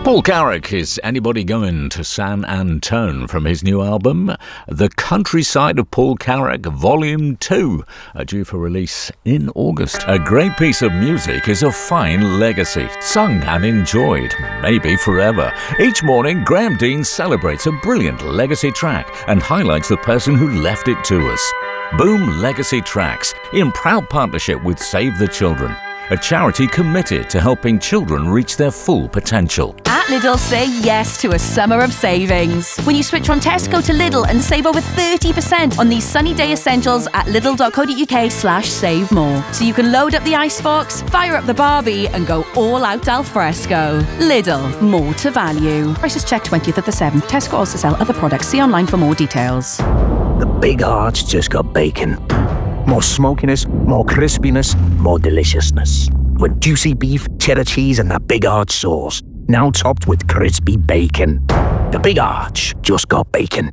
Paul Carrack, is anybody going to San Antone from his new album, The Countryside of Paul Carrack, Volume 2, due for release in August. A great piece of music is a fine legacy, sung and enjoyed, maybe forever. Each morning, Graham Dean celebrates a brilliant legacy track and highlights the person who left it to us. Boom Legacy Tracks, in proud partnership with Save the Children, a charity committed to helping children reach their full potential. At Lidl, say yes to a summer of savings. When you switch from Tesco to Lidl and save over 30% on these sunny day essentials at lidl.co.uk/save more. So you can load up the icebox, fire up the Barbie and go all out al fresco. Lidl, more to value. Prices checked 20th of the 7th. Tesco also sell other products. See online for more details. The Big Arch just got bacon. More smokiness, more crispiness, more deliciousness. With juicy beef, cheddar cheese and that Big Arch sauce. Now topped with crispy bacon. The Big Arch just got bacon.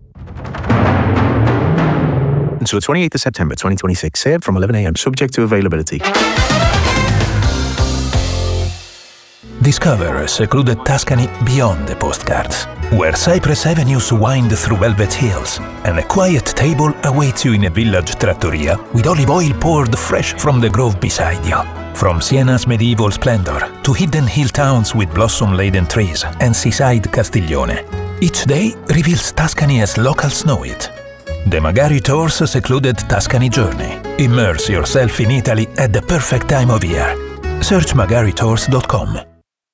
Until 28th of September 2026, served from 11 a.m. subject to availability. Discover a secluded Tuscany beyond the postcards, where Cypress avenues wind through velvet hills, and a quiet table awaits you in a village trattoria with olive oil poured fresh from the grove beside you. From Siena's medieval splendor to hidden hill towns with blossom-laden trees and seaside Castiglione, each day reveals Tuscany as locals know it. The Magari Tours Secluded Tuscany Journey. Immerse yourself in Italy at the perfect time of year. Search magaritours.com.